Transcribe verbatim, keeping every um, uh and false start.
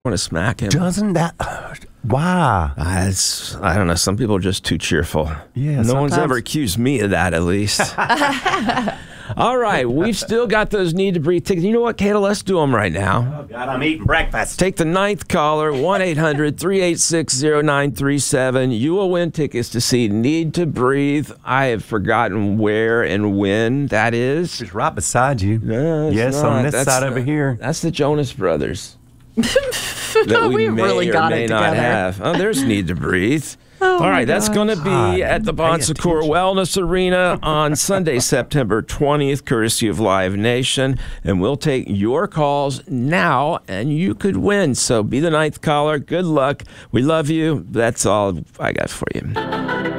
want to smack him. Doesn't that? Why? Uh, it's, I don't know. Some people are just too cheerful. Yeah, no one's sometimes- ever accused me of that, at least. All right, we've still got those Need to Breathe tickets. You know what, Kayla? Let's do them right now. Oh, God, I'm eating breakfast. Take the ninth caller, one eight hundred three eight six zero nine three seven. You will win tickets to see Need to Breathe. I have forgotten where and when that is. It's right beside you. No, it's yes, not. on this That's side not- over here. That's the Jonas Brothers. that we, We may really or got may it not together. have. Oh, there's Need to Breathe. Oh, All right, my that's gosh. going to be God, at the pay Bon Secours attention. Wellness Arena on Sunday, September twentieth, courtesy of Live Nation. And we'll take your calls now, and you could win. So be the ninth caller. Good luck. We love you. That's all I got for you.